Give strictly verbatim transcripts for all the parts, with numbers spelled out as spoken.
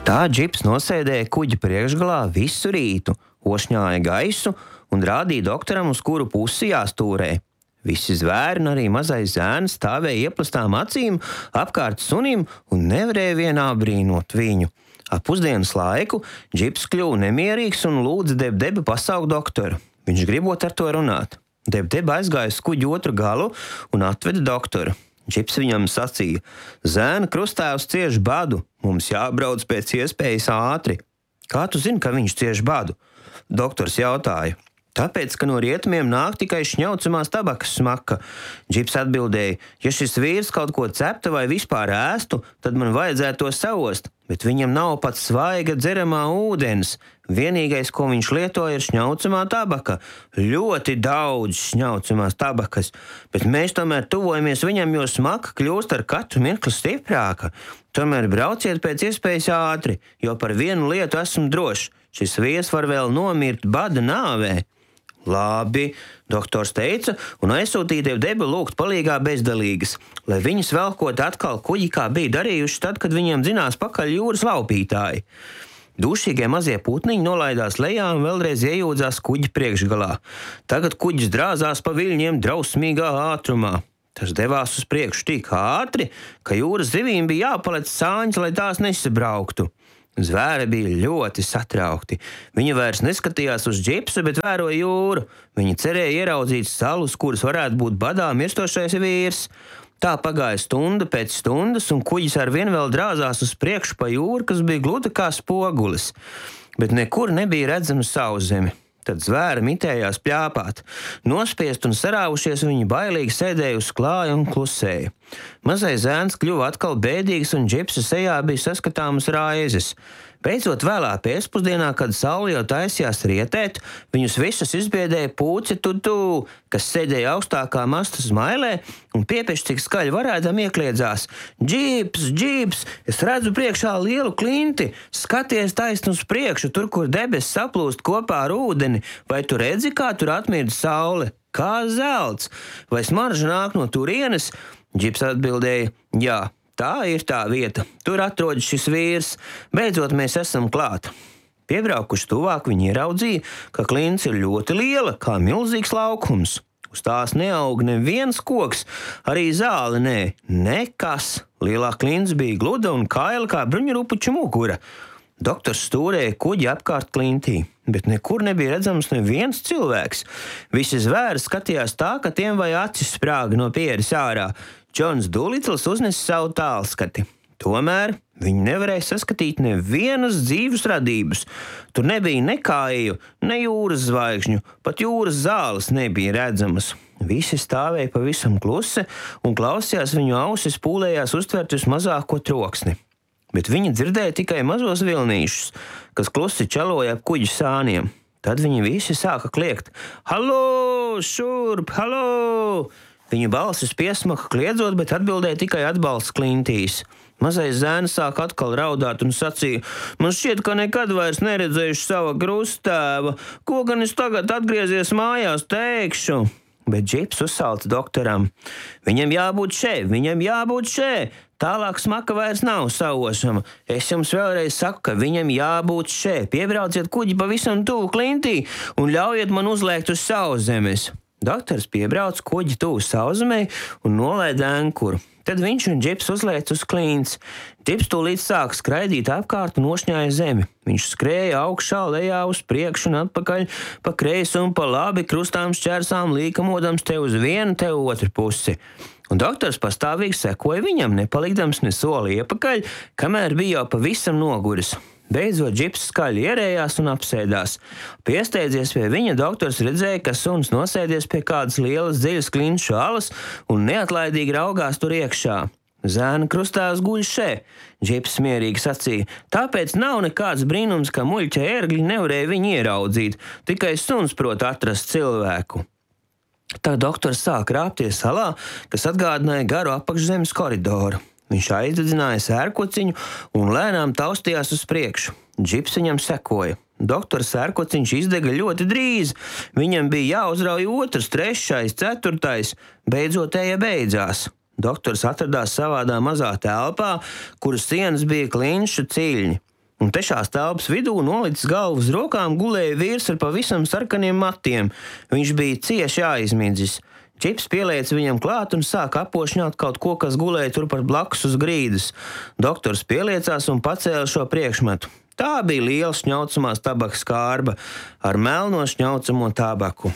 Tā džips nosēdēja kuģa priekšgalā visu rītu, ošņāja gaisu un rādīja doktoram, uz kuru pusi jāstūrē. Visi zvēri un arī mazais zēns stāvēja ieplastām acīm apkārt sunim un nevarēja vienā brīnot viņu. Ap pusdienas laiku džips kļuva nemierīgs un lūdza Deb-Debu pasaukt doktoru. Viņš gribot ar to runāt. Deb-Deba aizgāja uz kuģa otru galu un atveda doktoru. Džips viņam sacīja: "Zēna krustāvs cieš badu, mums jābrauc pēc iespējas ātri." "Kā tu zini, ka viņš cieš badu?" Doktors jautāja. "Tāpēc, ka no rietumiem nāk tikai šņaucamās tabakas smaka." Džips atbildēja: "Ja šis vīrs kaut ko cepta vai vispār ēstu, tad man vajadzētu to saost, bet viņam nav pat svaiga dzeramā ūdens. Vienīgais, ko viņš lieto, ir šņaucamā tabaka. Ļoti daudz šņaucamās tabakas, bet mēs tomēr tuvojamies viņam, jo smaka kļūst ar katru mirkli stiprāka. Tomēr brauciet pēc iespējas ātri, jo par vienu lietu esmu drošs. Šis vīrs var vēl nomirt bada nāvē." "Labi," doktors teica, un aizsūtīja Deb-Debu lūgt palīgā bezdalīgas, lai viņas velkot atkal kuģi, kā bija darījuši tad, kad viņiem dzinās pakaļ jūras laupītāji. Dušīgie mazie putniņi nolaidās lejā un vēlreiz iejūdzās kuģa priekšgalā. Tagad kuģis drāzās pa viļņiem drausmīgā ātrumā. Tas devās uz priekšu tik ātri, ka jūras zivīm bija jāpalec sāņas, lai tās nesabrauktu. Zvēri bija ļoti satraukti. Viņi vairs neskatījās uz džipsu, bet vēroja jūru. Viņi cerēja ieraudzīt salus, kuras varētu būt badā mirstošais vīrs. Tā pagāja stunda pēc stundas, un kuģis arvien vēl drāzās uz priekšu pa jūru, kas bija gluda kā spogulis. Bet nekur nebija redzama sauszeme. Tad zvēri mitējās pļāpāt. Nospiest un sarāvušies, viņi bailīgi sēdēja uz klāja un klusēja. Mazais zēns kļuva atkal bēdīgs, un džipsa sejā bija saskatāmas raizes. Beidzot vēlā pēcpusdienā, kad saule jau taisījās rietēt, viņus visus izbiedēja Pūce Tutu, kas sēdēja augstākā mastas mailē un piepieši cik skaļi varēdam iekliedzās: "Džips, džips, es redzu priekšā lielu klinti, skaties taisni uz priekšu, tur, kur debesis saplūst kopā ar ūdeni, vai tu redzi, kā tur atmird saule? Kā zelts, vai smarža nāk no turienes?" Džips atbildēja: "Jā. Tā ir tā vieta. Tur atrodas šis vīrs. Beidzot mēs esam klāt." Piebraukuši tuvāk, viņi ieraudzīja, ka klints ir ļoti liela, kā milzīgs laukums. Uz tās neaug neviens koks, arī zāle nē, nekas. Lielā klints bija gluda un kaila kā bruņurupuču mugura. Doktors stūrēja kuģi apkārt klintī, bet nekur nebija redzams neviens cilvēks. Visi zvēri skatījās tā, ka tiem vai acis sprāga no pieres ārā. Džons Dulitls uznesa savu tālskati. Tomēr viņi nevarēja saskatīt nevienas dzīves radības. Tur nebija ne kāju, ne jūras zvaigžņu, pat jūras zāles nebija redzamas. Visi stāvēja pavisam klusi un klausījās, viņu ausis pūlējās uztvert uz mazāko troksni. Bet viņi dzirdēja tikai mazos vilnīšus, kas klusi čaloja ap kuģu sāniem. Tad viņi visi sāka kliegt: "Halo, šurp, halo!" Viņu balsis piesmaka kliedzot, bet atbildēja tikai atbalsts klintīs. Mazais zēns sāk atkal raudāt un sacīja: "Man šķiet, ka nekad vairs neredzējuši sava krusttēva. Ko gan es tagad atgriezies mājās teikšu?" Bet džips uzsalca doktoram: "Viņam jābūt še, viņam jābūt še. Tālāk smaka vairs nav saušama. Es jums vēlreiz saku, ka viņam jābūt še. Piebrauciet kuģi pavisam tuvu klintī un ļaujiet man uzlēkt uz sauszemes." Doktors piebrauc kuģi tuvu sauszemei un nolaida ankuru. Tad viņš un džips uzlēca uz klints. Džips tūlīt sāk skraidīt apkārt un nošņāja zemi. Viņš skrēja augšā, lejā, uz priekšu un atpakaļ, pa kreisi un pa labi, krustām šķērsām, līkamodams te uz vienu, te otru pusi. Un doktors pastāvīgi sekoja viņam, nepalikdams ne soli iepakaļ, kamēr bija jau pavisam noguris. Beidzot džips skaļi ierējās un apsēdās. Piesteidzies pie viņa, doktors redzēja, ka suns nosēdies pie kādas lielas dziļas klinšu alas un neatlaidīgi raugās tur iekšā. "Zēna krustāvs guļ še," džips mierīgi sacīja. "Tāpēc nav nekāds brīnums, ka muļķa ērgļi nevarēja viņu ieraudzīt. Tikai suns prot atrast cilvēku." Tā doktors sāk rāpties salā, kas atgādināja garu apakšzemes koridoru. Viņš aizdedzināja sērkociņu un lēnām taustījās uz priekšu. Džips viņam sekoja. Doktora sērkociņš izdega ļoti drīz. Viņam bija jāuzrauj otrs, trešais, ceturtais. Beidzot eja beidzās. Doktors atradās savādā mazā telpā, kuras sienas bija klinšu ciļņi. un trešās telpas vidū nolicis galvu uz rokām gulēja vīrs ar pavisam sarkaniem matiem. Viņš bija cieši aizmidzis. Čips pielēca viņam klāt un sāka apošņāt kaut ko, kas gulēja turpat blakus uz grīdas. Doktors pieliecās un pacēla šo priekšmetu. Tā bija liela šņaucamās tabakas kārba ar melno šņaucamo tabaku.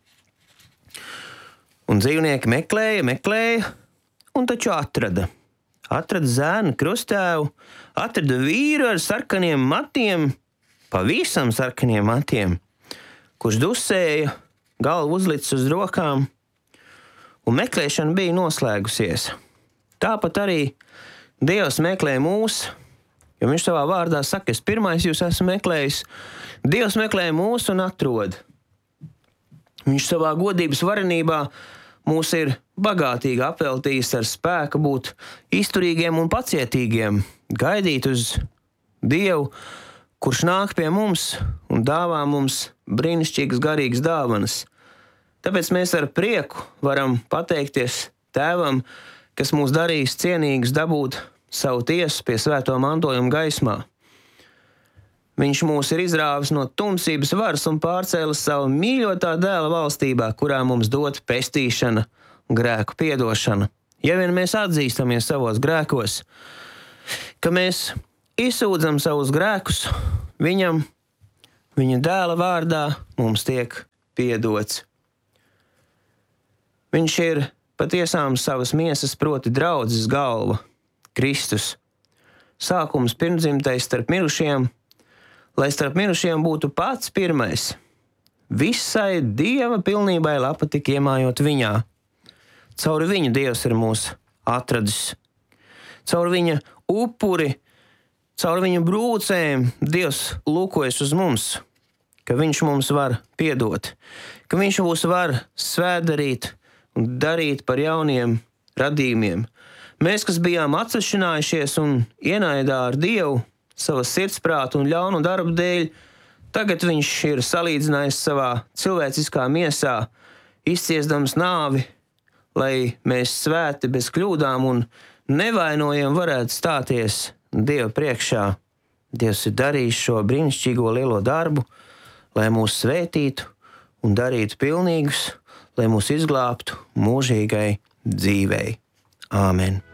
Un dzīvnieki meklēja, meklēja, un taču atrada. Atrada zēnu krustēvu, atrada vīru ar sarkaniem matiem, pavisam sarkaniem matiem, kurš dusēja, galvu uzlicis uz rokām, un meklēšana bija noslēgusies. Tāpat arī Dievs meklē mūs, jo viņš savā vārdā saka, es pirmais jūs esmu meklējis. Dievs meklē mūs un atrod. Viņš savā godības varenībā mūs ir bagātīgi apveltījis ar spēku būt izturīgiem un pacietīgiem, gaidīt uz Dievu, kurš nāk pie mums un dāvā mums brīnišķīgas garīgas dāvanas. Tāpēc mēs ar prieku varam pateikties Tēvam, kas mūs darīs cienīgus dabūt savu tiesu pie svēto mantojuma gaismā. Viņš mūs ir izrāvis no tumsības varas un pārcēlis savu mīļotā dēla valstībā, kurā mums dot pestīšana un grēku piedošana. Ja vien mēs atzīstamies savos grēkos, ka mēs izsūdzam savus grēkus viņam, viņa dēla vārdā mums tiek piedots. Viņš ir patiesām savas miesas, proti draudzes galva, Kristus. Sākums pirmdzimtais starp mirušiem, lai starp mirušiem būtu pats pirmais. Visai Dieva pilnībai lapa tik iemājot viņā. Caur viņu Dievs ir mūs atradis. Caur viņa upuri, caur viņa brūcēm Dievs lūkojas uz mums, ka viņš mums var piedot, ka viņš mūs var svētdarīt un darīt par jauniem radījumiem. Mēs, kas bijām atsašinājušies un ienaidā ar Dievu savas sirdsprātu un ļaunu darbu dēļ, tagad viņš ir salīdzinājis savā cilvēciskā miesā, izciesdams nāvi, lai mēs svēti bez kļūdām un nevainojam varētu stāties Dieva priekšā. Dievs ir darījis šo brīnišķīgo lielo darbu, lai mūs svētītu un darītu pilnīgus, lai mūs izglābtu mūžīgai dzīvei. Āmen!